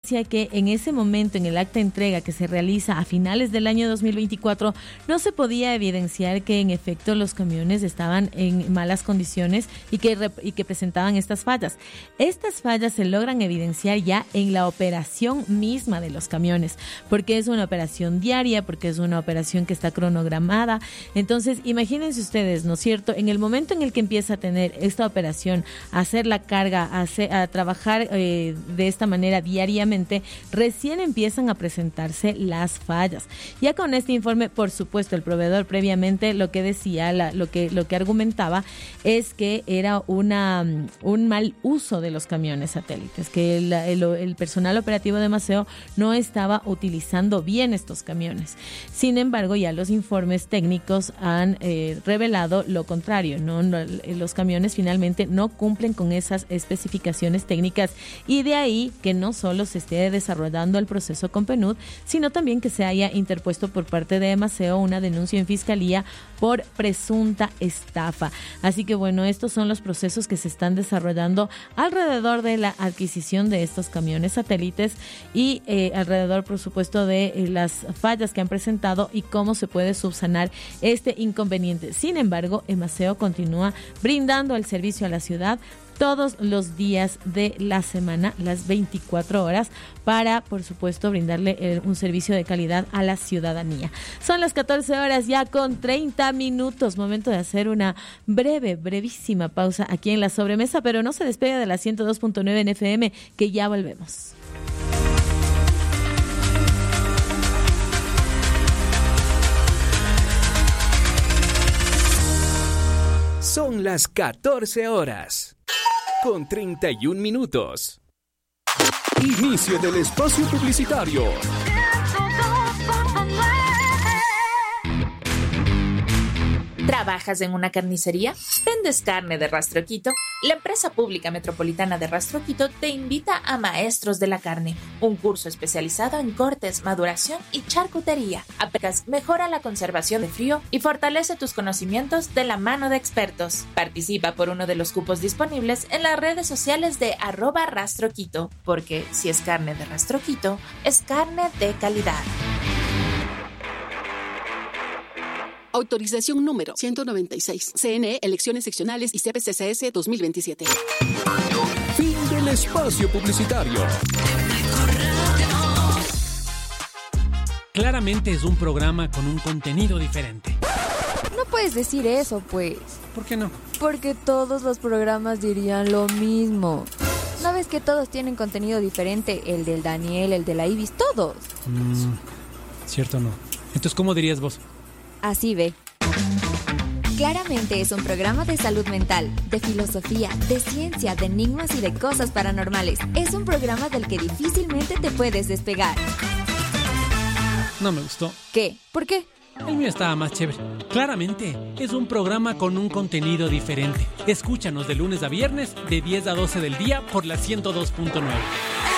evidencia que en ese momento, en el acta de entrega que se realiza a finales del año 2024, no se podía evidenciar que en efecto los camiones estaban en malas condiciones y que presentaban estas fallas. Estas fallas se logran evidenciar ya en la operación misma de los camiones, porque es una operación diaria, porque es una operación que está cronogramada. Entonces, imagínense ustedes, ¿no es cierto? En el momento en el que empieza a tener esta operación, a hacer la carga, a trabajar de esta manera diariamente, recién empiezan a presentarse las fallas. Ya con este informe, por supuesto, el proveedor previamente lo que decía, lo que argumentaba es que era un mal uso de los camiones satélites, que el personal operativo de Maceo no estaba utilizando bien estos camiones. Sin embargo, ya los informes técnicos han revelado lo contrario, ¿no? Los camiones finalmente no cumplen con esas especificaciones técnicas, y de ahí que no solo se esté desarrollando el proceso con PNUD, sino también que se haya interpuesto por parte de Maceo una denuncia en fiscalía por presunta estafa. Así que bueno, estos son los procesos que se están desarrollando alrededor de la adquisición de estos camiones satélites y alrededor, por supuesto, de las fallas que han presentado y cómo se puede subsanar este inconveniente. Sin embargo, Maceo continúa brindando el servicio a la ciudad todos los días de la semana, las 24 horas, para, por supuesto, brindarle un servicio de calidad a la ciudadanía. Son las 14 horas ya con 30 minutos. Momento de hacer una brevísima pausa aquí en La Sobremesa, pero no se despegue de la 102.9 en FM, que ya volvemos. Son las 14 horas. Con 31 minutos. Inicio del espacio publicitario. ¿Trabajas en una carnicería? ¿Vendes carne de Rastro Quito? La empresa pública metropolitana de Rastro Quito te invita a Maestros de la Carne, un curso especializado en cortes, maduración y charcutería. Aplicas, mejora la conservación de frío y fortalece tus conocimientos de la mano de expertos. Participa por uno de los cupos disponibles en las redes sociales de @RastroQuito, porque si es carne de Rastro Quito, es carne de calidad. Autorización número 196. CNE, Elecciones Seccionales y CPCCS 2027. Fin del espacio publicitario. Claramente es un programa con un contenido diferente. No puedes decir eso, pues. ¿Por qué no? Porque todos los programas dirían lo mismo. ¿No ves que todos tienen contenido diferente? El del Daniel, el de la Ibis, todos. Cierto no. Entonces, ¿cómo dirías vos? Así ve. Claramente es un programa de salud mental, de filosofía, de ciencia, de enigmas y de cosas paranormales. Es un programa del que difícilmente te puedes despegar. No me gustó. ¿Qué? ¿Por qué? El mío estaba más chévere. Claramente es un programa con un contenido diferente. Escúchanos de lunes a viernes de 10 a 12 del día por la 102.9.